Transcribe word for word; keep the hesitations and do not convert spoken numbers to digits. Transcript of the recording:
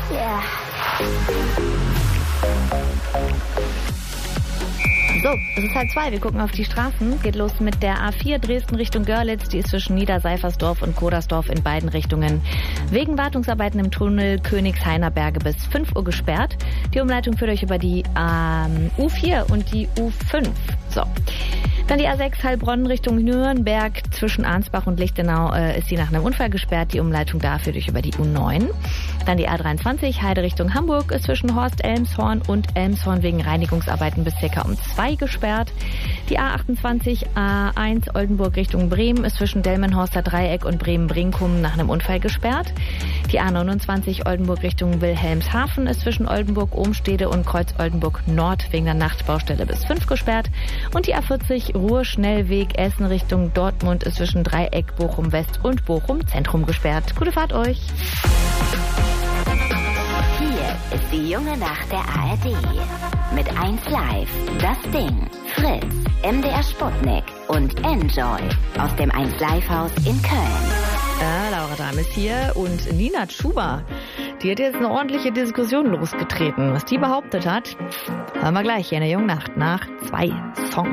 Yeah. So, es ist halb zwei. Wir gucken auf die Straßen. Geht los mit der A vier Dresden Richtung Görlitz. Die ist zwischen Niederseifersdorf und Kodersdorf in beiden Richtungen wegen Wartungsarbeiten im Tunnel Königshainer Berge bis fünf Uhr gesperrt. Die Umleitung führt euch über die ähm, U vier und die U fünf. So. Dann die A sechs Heilbronn Richtung Nürnberg. Zwischen Arnsbach und Lichtenau äh, ist sie nach einem Unfall gesperrt. Die Umleitung da führt euch über die U neun. Dann die A dreiundzwanzig Heide Richtung Hamburg ist zwischen Horst Elmshorn und Elmshorn wegen Reinigungsarbeiten bis circa um zwei gesperrt. Die A achtundzwanzig A eins Oldenburg Richtung Bremen ist zwischen Delmenhorster Dreieck und Bremen-Brinkum nach einem Unfall gesperrt. Die A neunundzwanzig Oldenburg Richtung Wilhelmshaven ist zwischen Oldenburg-Ohmstede und Kreuz-Oldenburg Nord wegen der Nachtbaustelle bis fünf gesperrt. Und die A vierzig Ruhr-Schnellweg Essen Richtung Dortmund ist zwischen Dreieck, Bochum West und Bochum Zentrum gesperrt. Gute Fahrt euch! Hier ist die junge Nacht der A R D. Mit eins Live, Das Ding, Fritz, M D R Sputnik und Enjoy aus dem eins Live Haus in Köln. Äh, Laura Dahm ist hier und Nina Schuber, die hat jetzt eine ordentliche Diskussion losgetreten. Was die behauptet hat, hören wir gleich hier in der jungen Nacht nach zwei Songs.